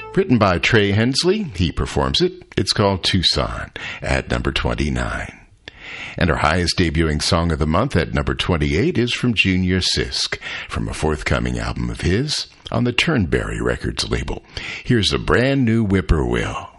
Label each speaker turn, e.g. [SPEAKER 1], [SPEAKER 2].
[SPEAKER 1] Written by Trey Hensley, he performs it. It's called Tucson at number 29. And our highest debuting song of the month at number 28 is from Junior Sisk, from a forthcoming album of his on the Turnberry Records label. Here's a brand new Whippoorwill.